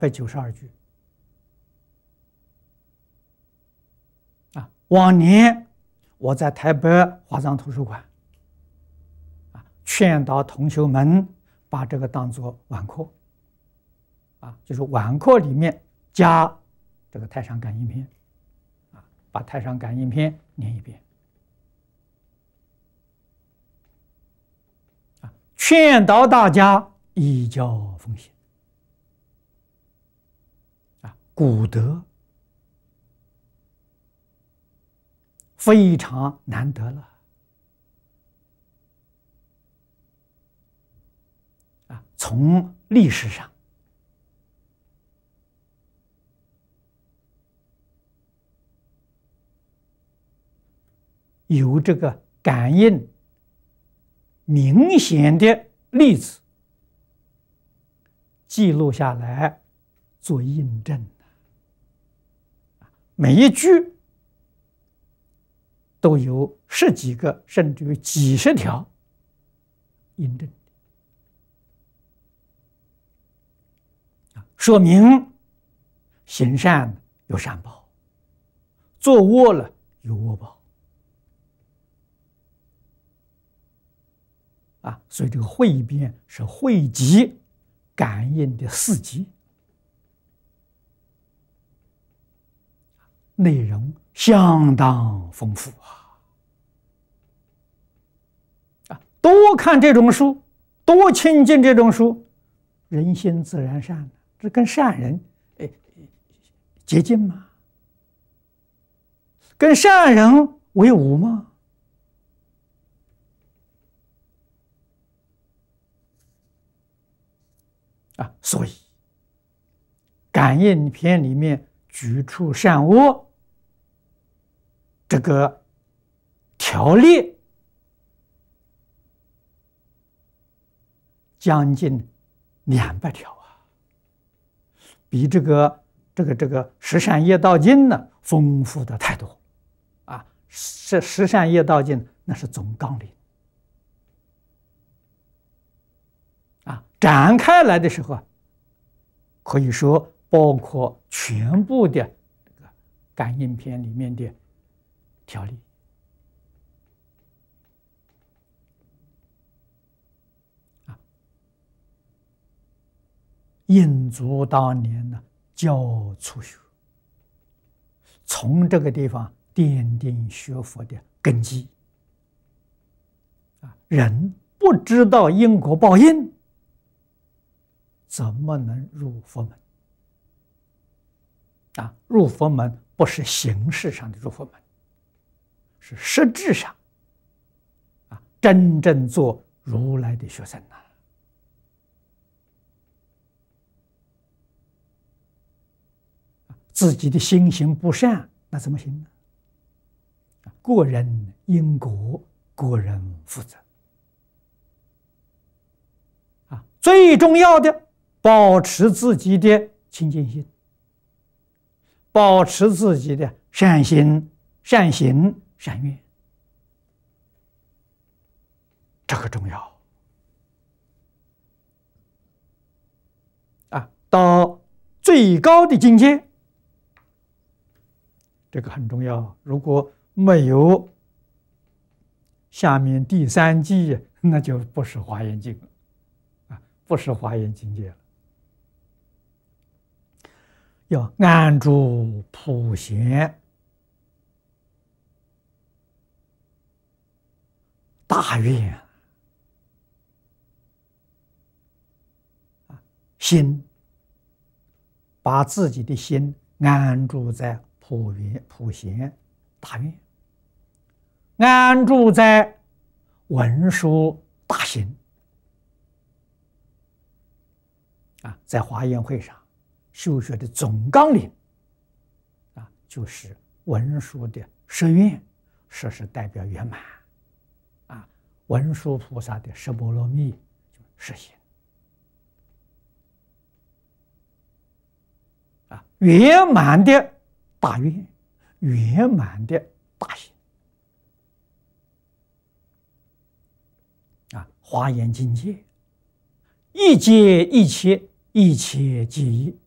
192句。往年我在台北华藏图书馆劝导同学们把这个当作晚课就是晚课里面加这个太上感应篇把太上感应篇念一遍劝导大家依教奉行古德非常难得了从历史上有这个感应明显的例子记录下来做印证，每一句都有10几个甚至于几10条印证，说明行善有善报，做恶了有恶报所以这个汇编是汇集感应的4集，内容相当丰富多看这种书，多亲近这种书，人心自然善，这跟善人接近吗？跟善人为伍吗？所以感应篇里面举出善恶这个条例将近200条比这个十善业道经呢丰富的太多这十善业道经那是总纲领展开来的时候可以说包括全部的这个感应篇里面的条例印祖当年呢教初学，从这个地方奠定学佛的根基人不知道因果报应，怎么能入佛门入佛门不是形式上的入佛门，是实质上真正做如来的学生自己的心行不善，那怎么行呢？个人因果，个人负责最重要的保持自己的清净心，保持自己的善心、善行、善愿，这个重要到最高的境界，这个很重要。如果没有下面第3际，那就不是华严经了不是华严境界了。要安住普贤大愿心，把自己的心安住在普贤大愿，安住在文殊大行在华严会上修学的总纲领就是文殊的十愿，十是代表圆满文殊菩萨的十波罗蜜就是十行圆满的大愿，圆满的大行华严境界一切一切，一切皆一